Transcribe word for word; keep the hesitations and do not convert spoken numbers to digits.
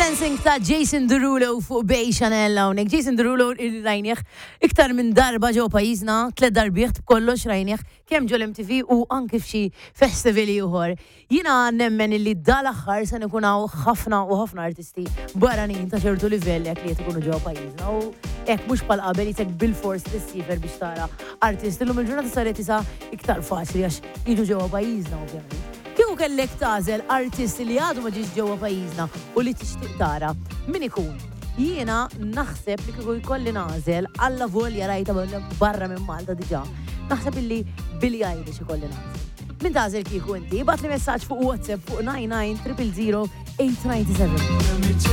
Dancing ta' Jason Derulo fuq Bay Chanel hawnhekk. Jason Derulo rajnieh iktar minn darba ġew pajjiżna, tliet darbieħ kollox rajnieh kemm ġol M T V u anke f'xi festivali ieħor. Jiena nemmen illi dal-aħħar se nkun hawn ħafna u ħafna artisti barranin ta' ċertu livell jekk li qed ikunu ġew pajjiżna. U hekk mhux bħal qabel jisek bil-fors tissifer biex tara artisti llum il-ġurnata saret isa iktar faċli għax jiġu ġewwa pajjiżna ovvjament. Kieku kellek tażel artisti li għadu ma ġiex ġewwa pajjiżna u li tixtieq tara min ikun. Jiena naħseb li kieku jkolli nażel alla volja rajta barra minn Malta diġà. Naħseb illi Billie Eilish ikolli nażel. Min tażel kieku inti? Batli messaġġ fuq WhatsApp fuq nine nine zero zero zero eight nine seven.